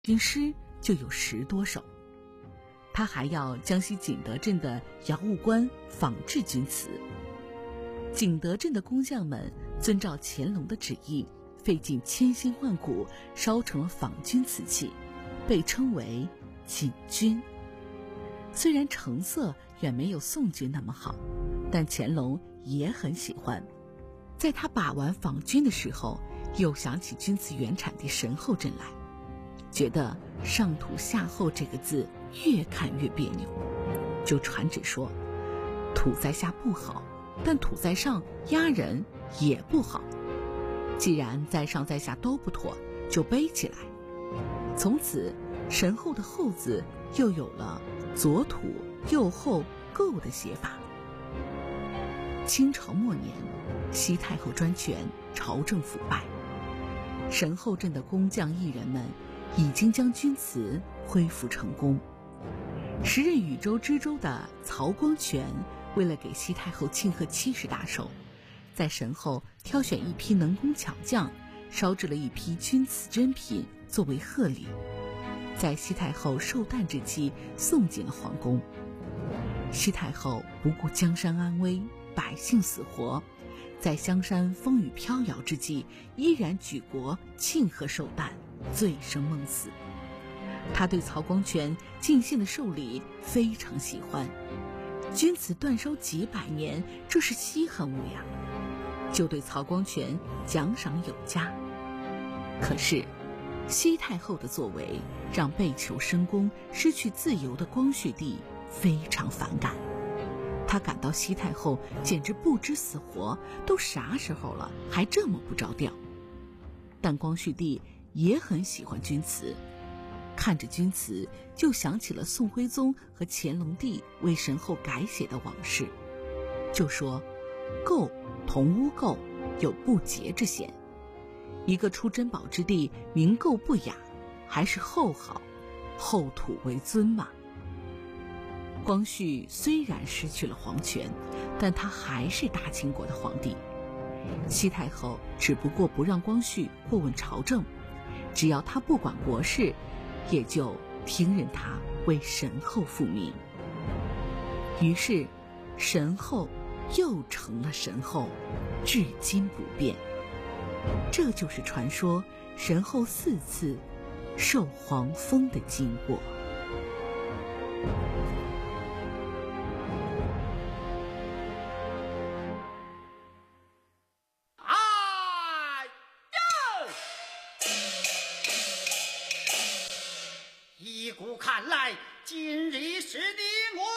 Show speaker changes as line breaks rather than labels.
军师就有10多首。他还要江西景德镇的窑务官仿制钧瓷。景德镇的工匠们遵照乾隆的旨意，费尽千辛万苦烧成了仿钧瓷器，被称为景钧。虽然成色远没有宋钧那么好，但乾隆也很喜欢。在他把玩仿钧的时候，又想起钧瓷原产地神后镇来，觉得上土下厚这个字越看越别扭，就传旨说土在下不好，但土在上压人也不好。既然在上在下都不妥，就背起来。从此神后的后字又有了左土右后构的写法。清朝末年，西太后专权，朝政腐败，神后镇的工匠艺人们已经将钧瓷恢复成功。时任禹州知州的曹光全为了给西太后庆贺70大寿，在神后挑选一批能工巧匠，烧制了一批钧瓷珍品作为贺礼，在西太后寿诞之期送进了皇宫。西太后不顾江山安危，百姓死活，在香山风雨飘摇之际，依然举国庆贺寿诞，醉生梦死。他对曹光全进献的寿礼非常喜欢，钧瓷断烧几百年，这是稀罕物呀，就对曹光全奖赏有加。可是西太后的作为让被囚深宫失去自由的光绪帝非常反感，他感到西太后简直不知死活，都啥时候了还这么不着调。但光绪帝也很喜欢钧瓷，看着钧瓷就想起了宋徽宗和乾隆帝为神后改写的往事，就说垢同污垢有不洁之嫌，一个出珍宝之地名垢不雅，还是后好，后土为尊嘛。光绪虽然失去了皇权，但他还是大清国的皇帝。西太后只不过不让光绪过问朝政，只要他不管国事，也就听任他为神后复命。于是神后又成了神后，至今不变。这就是传说神后4次受皇封的经过。
依古看来，今日是你我